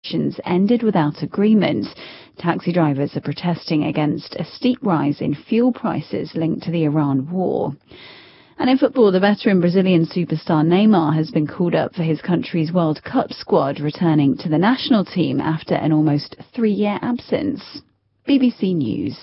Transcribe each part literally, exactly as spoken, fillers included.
ended without agreement. Taxi drivers are protesting against a steep rise in fuel prices linked to the Iran war. And in football, the veteran Brazilian superstar Neymar has been called up for his country's World Cup squad, returning to the national team after an almost three-year absence. B B C News.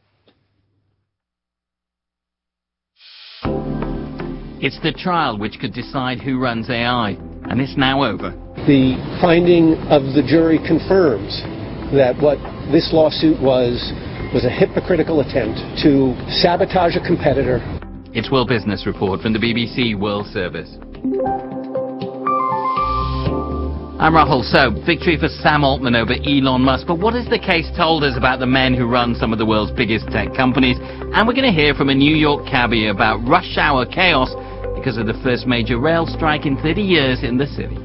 It's the trial which could decide who runs A I, and it's now over. The finding of the jury confirms that what this lawsuit was was a hypocritical attempt to sabotage a competitor. It's World Business Report from the B B C World Service. I'm Rahul. So, victory for Sam Altman over Elon Musk. But what has the case told us about the men who run some of the world's biggest tech companies? And we're going to hear from a New York cabbie about rush hour chaos because of the first major rail strike in thirty years in the city.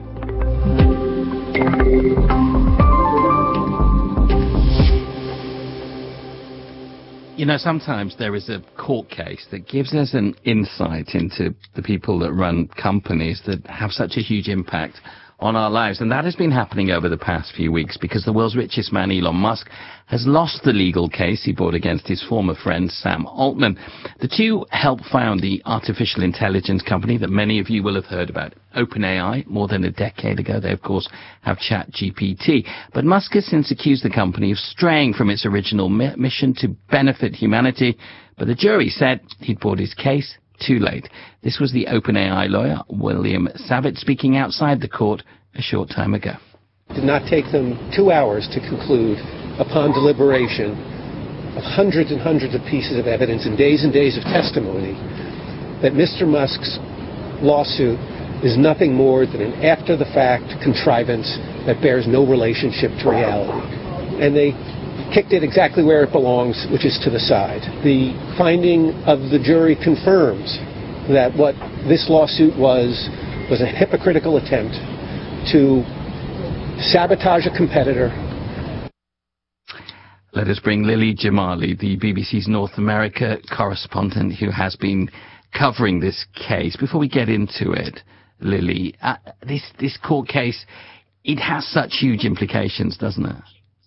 You know, sometimes there is a court case that gives us an insight into the people that run companies that have such a huge impact on our lives. And that has been happening over the past few weeks because the world's richest man, Elon Musk, has lost the legal case he brought against his former friend, Sam Altman. The two helped found the artificial intelligence company that many of you will have heard about, OpenAI. More than a decade ago, they, of course, have ChatGPT. But Musk has since accused the company of straying from its original mi- mission to benefit humanity. But the jury said he'd brought his case too late. This was the OpenAI lawyer, William Savitz, speaking outside the court a short time ago. It did not take them two hours to conclude, upon deliberation of hundreds and hundreds of pieces of evidence and days and days of testimony, that Mister Musk's lawsuit is nothing more than an after-the-fact contrivance that bears no relationship to reality. And they kicked it exactly where it belongs, which is to the side. The finding of the jury confirms that what this lawsuit was was a hypocritical attempt to sabotage a competitor. Let us bring Lily Jamali, the B B C's North America correspondent who has been covering this case. Before we get into it, Lily, uh, this, this court case, it has such huge implications, doesn't it?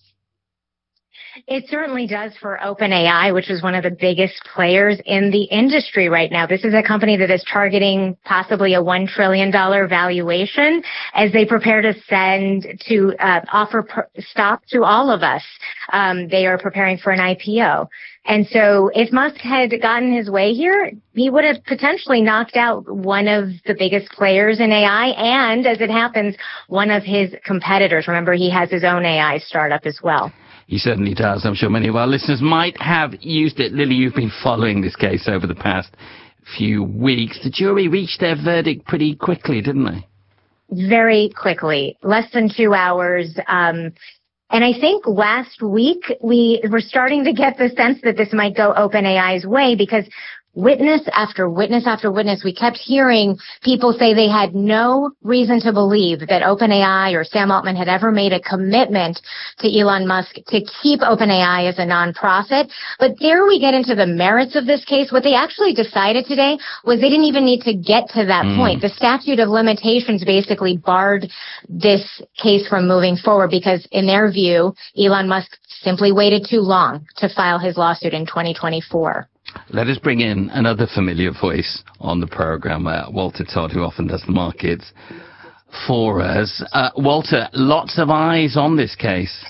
It certainly does for OpenAI, which is one of the biggest players in the industry right now. This is a company that is targeting possibly a one trillion dollars valuation as they prepare to send to uh, offer per- stock to all of us. Um, they are preparing for an I P O. And so if Musk had gotten his way here, he would have potentially knocked out one of the biggest players in A I and, as it happens, one of his competitors. Remember, he has his own A I startup as well. He certainly does. I'm sure many of our listeners might have used it. Lily, you've been following this case over the past few weeks. The jury reached their verdict pretty quickly, didn't they? Very quickly. Less than two hours. Um, and I think last week we were starting to get the sense that this might go OpenAI's way because witness after witness after witness, we kept hearing people say they had no reason to believe that OpenAI or Sam Altman had ever made a commitment to Elon Musk to keep OpenAI as a nonprofit. But there we get into the merits of this case. What they actually decided today was they didn't even need to get to that mm. point. The statute of limitations basically barred this case from moving forward because, in their view, Elon Musk simply waited too long to file his lawsuit in twenty twenty-four. Let us bring in another familiar voice on the program, uh, Walter Todd, who often does the markets for us. Uh, Walter, lots of eyes on this case.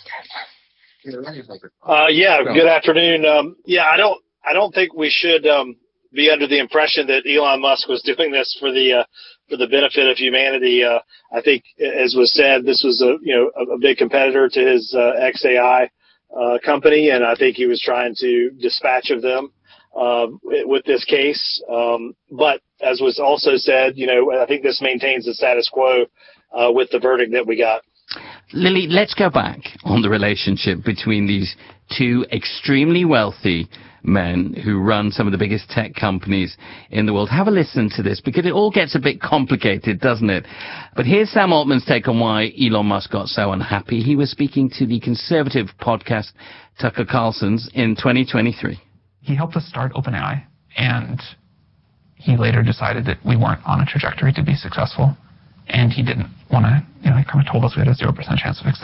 Uh, yeah, good afternoon. Um, yeah, I don't, I don't think we should um, be under the impression that Elon Musk was doing this for the uh, for the benefit of humanity. Uh, I think, as was said, this was a you know a, a big competitor to his uh, X A I. Uh, company, and I think he was trying to dispatch of them uh, with this case. Um, but as was also said, you know, I think this maintains the status quo uh, with the verdict that we got. Lily, let's go back on the relationship between these two extremely wealthy men who run some of the biggest tech companies in the world. Have a listen to this, because it all gets a bit complicated, doesn't it? But here's Sam Altman's take on why Elon Musk got so unhappy. He was speaking to the conservative podcast Tucker Carlson's in twenty twenty-three. He helped us start OpenAI, and he later decided that we weren't on a trajectory to be successful. and he didn't want to, you know, he kind of told us we had a zero percent chance of